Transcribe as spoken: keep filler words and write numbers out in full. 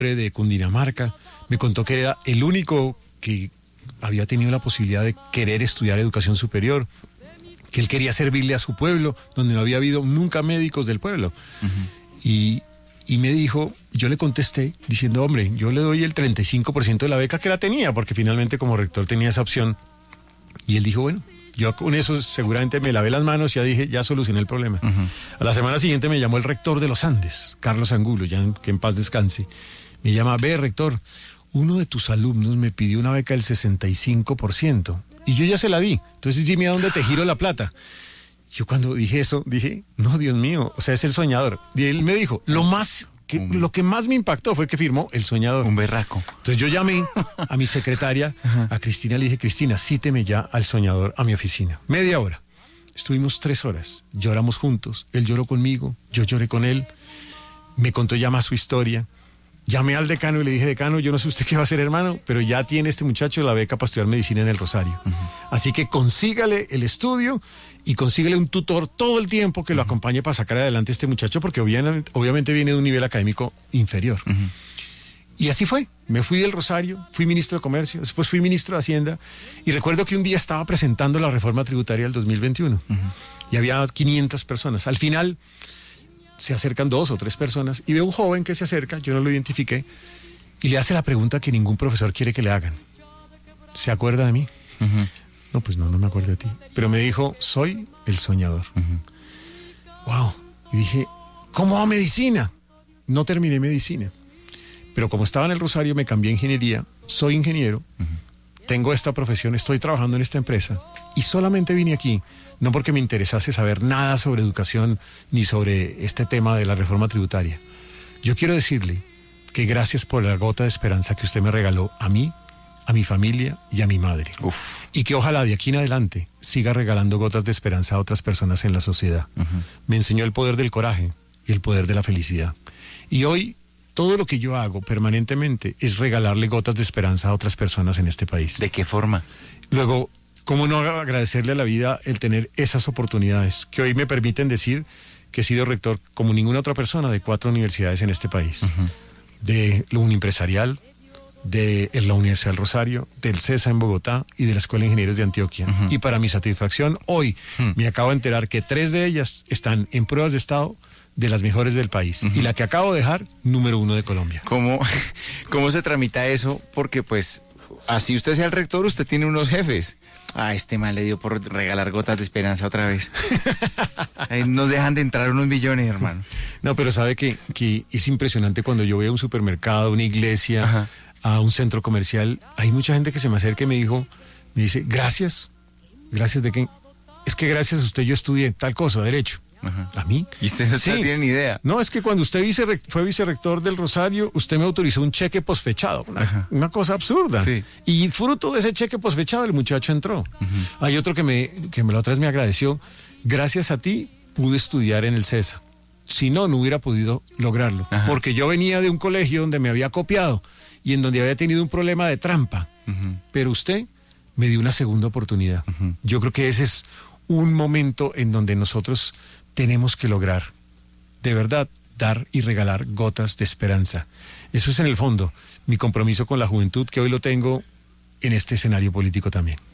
de Cundinamarca, me contó que era el único que había tenido la posibilidad de querer estudiar educación superior, que él quería servirle a su pueblo, donde no había habido nunca médicos del pueblo. Uh-huh. Y, y me dijo, yo le contesté diciendo, hombre, yo le doy el treinta y cinco por ciento de la beca que la tenía, porque finalmente como rector tenía esa opción. Y él dijo, bueno, yo con eso seguramente me lavé las manos y ya dije, ya solucioné el problema. Uh-huh. A la semana siguiente me llamó el rector de los Andes, Carlos Angulo, ya en, que en paz descanse. Me llama, ve, rector, uno de tus alumnos me pidió una beca del sesenta y cinco por ciento y yo ya se la di. Entonces dime a dónde te giro la plata. Yo cuando dije eso, dije, no, Dios mío, o sea, es el soñador. Y él me dijo, lo más, que, un, lo que más me impactó fue que firmó el soñador. Un berraco. Entonces yo llamé a mi secretaria, a Cristina, le dije, Cristina, cíteme ya al soñador a mi oficina. Media hora. Estuvimos tres horas, lloramos juntos, él lloró conmigo, yo lloré con él, me contó ya más su historia. Llamé al decano y le dije, decano, yo no sé usted qué va a hacer, hermano, pero ya tiene este muchacho la beca para estudiar medicina en el Rosario. Uh-huh. Así que consígale el estudio y consígale un tutor todo el tiempo que uh-huh. lo acompañe para sacar adelante a este muchacho, porque obviamente, obviamente viene de un nivel académico inferior. Uh-huh. Y así fue. Me fui del Rosario, fui ministro de Comercio, después fui ministro de Hacienda, y recuerdo que un día estaba presentando la reforma tributaria del dos mil veintiuno. Uh-huh. Y había quinientas personas. Al final se acercan dos o tres personas y veo un joven que se acerca, yo no lo identifiqué, y le hace la pregunta que ningún profesor quiere que le hagan. ¿Se acuerda de mí? Uh-huh. No, pues no, no me acuerdo de ti. Pero me dijo, soy el soñador. Uh-huh. Wow. Y dije, ¿cómo va medicina? No terminé medicina. Pero como estaba en el Rosario, me cambié a ingeniería, soy ingeniero, uh-huh. tengo esta profesión, estoy trabajando en esta empresa, y solamente vine aquí no porque me interesase saber nada sobre educación ni sobre este tema de la reforma tributaria. Yo quiero decirle que gracias por la gota de esperanza que usted me regaló a mí, a mi familia y a mi madre. Uf. Y que ojalá de aquí en adelante siga regalando gotas de esperanza a otras personas en la sociedad. Uh-huh. Me enseñó el poder del coraje y el poder de la felicidad. Y hoy todo lo que yo hago permanentemente es regalarle gotas de esperanza a otras personas en este país. ¿De qué forma? Luego, ¿cómo no agradecerle a la vida el tener esas oportunidades que hoy me permiten decir que he sido rector, como ninguna otra persona, de cuatro universidades en este país? Uh-huh. De la Unimpresarial, de la Universidad del Rosario, del CESA en Bogotá y de la Escuela de Ingenieros de Antioquia. Uh-huh. Y para mi satisfacción, hoy uh-huh. me acabo de enterar que tres de ellas están en pruebas de estado de las mejores del país. Uh-huh. Y la que acabo de dejar, número uno de Colombia. ¿Cómo, cómo se tramita eso? Porque pues, así usted sea el rector, usted tiene unos jefes. Ah, este mal le dio por regalar gotas de esperanza otra vez. Ahí nos dejan de entrar unos millones, hermano. No, pero sabe que, que es impresionante cuando yo voy a un supermercado, una iglesia, ajá. a un centro comercial. Hay mucha gente que se me acerca y me dijo, me dice, gracias. ¿Gracias de qué? Es que gracias a usted yo estudié tal cosa, derecho. Ajá. ¿A mí? ¿Y usted no sí. tiene ni idea? No, es que cuando usted vice, fue vicerrector del Rosario, usted me autorizó un cheque posfechado, una, una cosa absurda. Sí. Y fruto de ese cheque posfechado, el muchacho entró. Uh-huh. Hay otro que me, que me la otra vez me agradeció. Gracias a ti pude estudiar en el CESA. Si no, no hubiera podido lograrlo. Ajá. Porque yo venía de un colegio donde me había copiado y en donde había tenido un problema de trampa. Uh-huh. Pero usted me dio una segunda oportunidad. Uh-huh. Yo creo que ese es un momento en donde nosotros tenemos que lograr, de verdad, dar y regalar gotas de esperanza. Eso es en el fondo mi compromiso con la juventud, que hoy lo tengo en este escenario político también.